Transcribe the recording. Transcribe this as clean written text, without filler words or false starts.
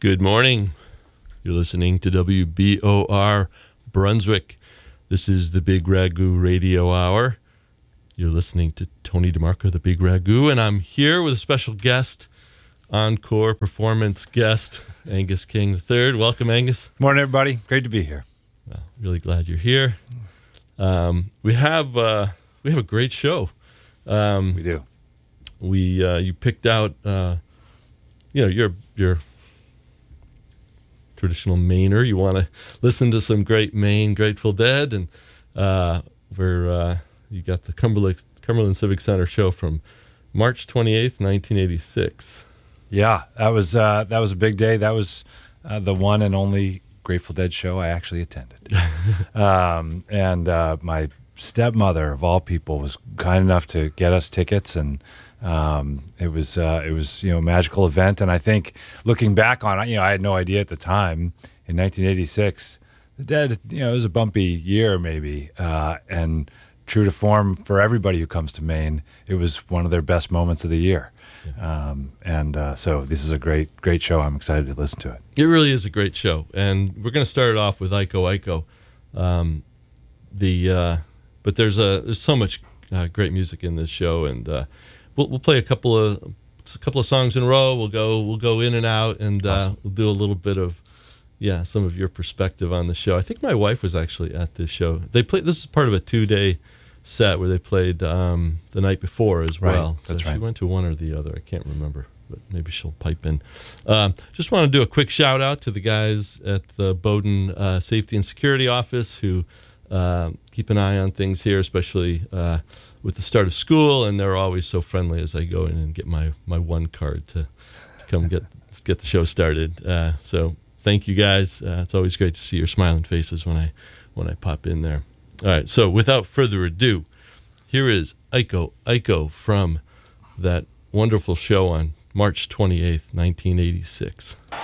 Good morning. You're listening to WBOR Brunswick. This is the Big Ragu Radio Hour. You're listening to Tony DeMarco, the Big Ragu, and I'm here with a special guest, encore performance guest, Angus King III. Welcome, Angus. Morning, everybody. Great to be here. Well, really glad you're here. We have a great show. We do. You picked out, your traditional Mainer. You want to listen to some great Maine Grateful Dead, and you got the Cumberland Civic Center show from March 28th, 1986. Yeah, that was a big day. That was the one and only Grateful Dead show I actually attended. And my stepmother, of all people, was kind enough to get us tickets, and it was a magical event. And I think looking back on it, I had no idea at the time in 1986, the Dead, it was a bumpy year maybe, and true to form for everybody who comes to Maine, it was one of their best moments of the year. Yeah. So this is a great show. I'm excited to listen to it. It really is a great show, and we're going to start it off with Iko Iko. But there's so much great music in this show, and we'll play a couple of songs in a row. We'll go in and out, and Awesome. We'll do a little bit of some of your perspective on the show. I think my wife was actually at this show. They played. This is part of a 2-day set where they played the night before as well. Right. That's so right. She went to one or the other. I can't remember, but maybe she'll pipe in. Just want to do a quick shout out to the guys at the Bowdoin Safety and Security Office who keep an eye on things here, especially with the start of school, and they're always so friendly as I go in and get my one card to come get the show started. So thank you guys. It's always great to see your smiling faces when I pop in there. All right, so without further ado, here is Iko Iko from that wonderful show on March 28th, 1986.